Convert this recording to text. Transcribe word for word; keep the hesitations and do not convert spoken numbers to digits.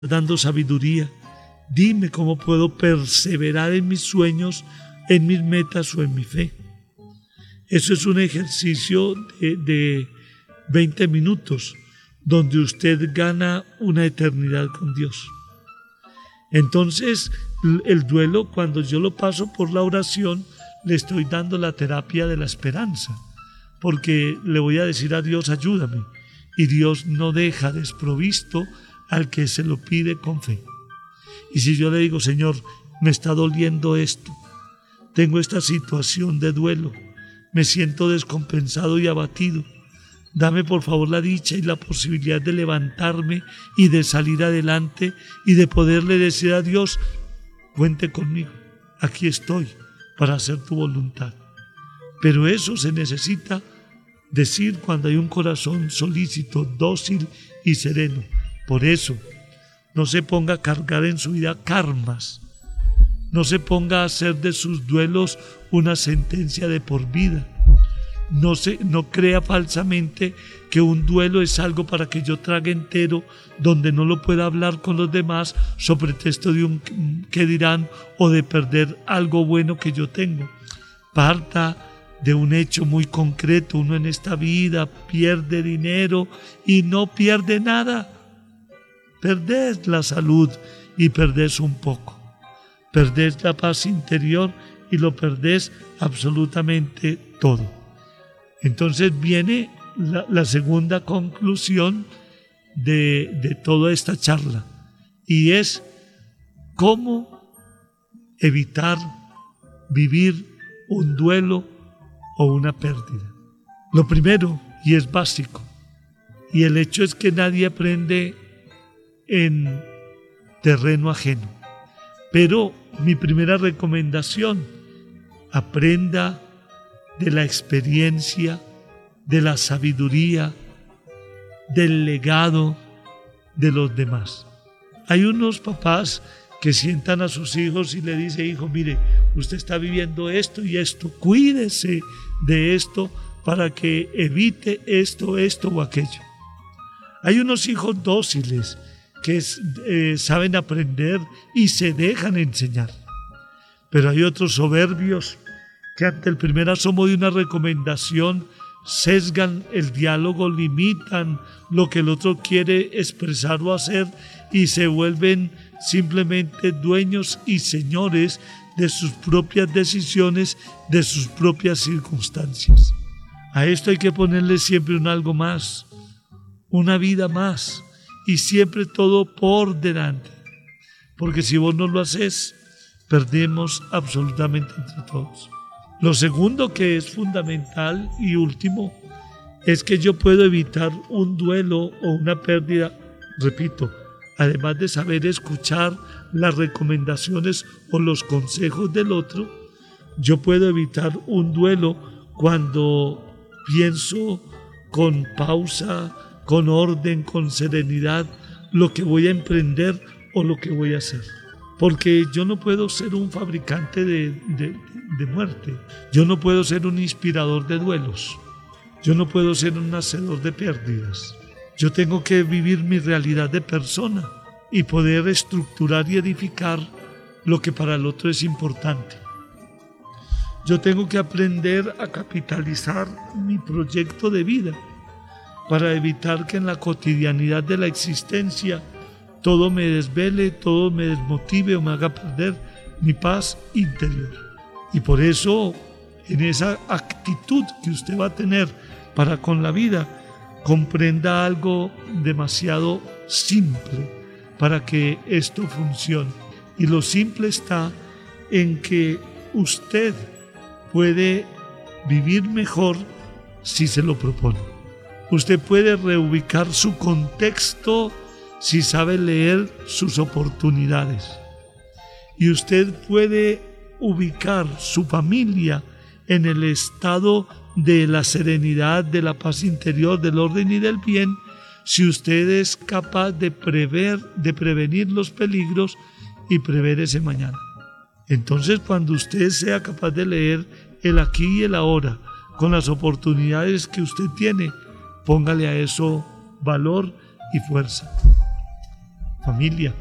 dando sabiduría. Dime cómo puedo perseverar en mis sueños, en mis metas o en mi fe. Eso es un ejercicio de, de veinte minutos donde usted gana una eternidad con Dios. Entonces, el duelo, cuando yo lo paso por la oración, le estoy dando la terapia de la esperanza, porque le voy a decir a Dios, ayúdame, y Dios no deja desprovisto al que se lo pide con fe. Y si yo le digo, Señor, me está doliendo esto, tengo esta situación de duelo, me siento descompensado y abatido, dame por favor la dicha y la posibilidad de levantarme y de salir adelante y de poderle decir a Dios, cuente conmigo, aquí estoy para hacer tu voluntad. Pero eso se necesita decir cuando hay un corazón solícito, dócil y sereno. Por eso, no se ponga a cargar en su vida karmas, no se ponga a hacer de sus duelos una sentencia de por vida. No, se, no crea falsamente que un duelo es algo para que yo trague entero, donde no lo pueda hablar con los demás sobre pretexto de un qué dirán o de perder algo bueno que yo tengo. Parta de un hecho muy concreto. Uno en esta vida pierde dinero y no pierde nada. Perdés la salud y perdés un poco. Perdés la paz interior y lo perdés absolutamente todo. Entonces viene la, la segunda conclusión de, de toda esta charla, y es cómo evitar vivir un duelo o una pérdida. Lo primero, y es básico, y el hecho es que nadie aprende en terreno ajeno, pero mi primera recomendación, aprenda de la experiencia, de la sabiduría, del legado de los demás. Hay unos papás que sientan a sus hijos y le dicen, hijo, mire, usted está viviendo esto y esto, cuídese de esto para que evite esto, esto o aquello. Hay unos hijos dóciles que eh, saben aprender y se dejan enseñar, pero hay otros soberbios que ante el primer asomo de una recomendación sesgan el diálogo, limitan lo que el otro quiere expresar o hacer y se vuelven simplemente dueños y señores de sus propias decisiones, de sus propias circunstancias. A esto hay que ponerle siempre un algo más, una vida más, y siempre todo por delante, porque si vos no lo haces, perdemos absolutamente entre todos. Lo segundo que es fundamental y último es que yo puedo evitar un duelo o una pérdida, repito, además de saber escuchar las recomendaciones o los consejos del otro, yo puedo evitar un duelo cuando pienso con pausa, con orden, con serenidad, lo que voy a emprender o lo que voy a hacer. Porque yo no puedo ser un fabricante de, de, de muerte. Yo no puedo ser un inspirador de duelos. Yo no puedo ser un hacedor de pérdidas. Yo tengo que vivir mi realidad de persona y poder estructurar y edificar lo que para el otro es importante. Yo tengo que aprender a capitalizar mi proyecto de vida para evitar que en la cotidianidad de la existencia todo me desvele, todo me desmotive o me haga perder mi paz interior. Y por eso, en esa actitud que usted va a tener para con la vida, comprenda algo demasiado simple para que esto funcione. Y lo simple está en que usted puede vivir mejor si se lo propone. Usted puede reubicar su contexto si sabe leer sus oportunidades. Y usted puede ubicar su familia en el estado de la serenidad, de la paz interior, del orden y del bien, si usted es capaz de prever, de prevenir los peligros y prever ese mañana. Entonces, cuando usted sea capaz de leer el aquí y el ahora, con las oportunidades que usted tiene, póngale a eso valor y fuerza. familia,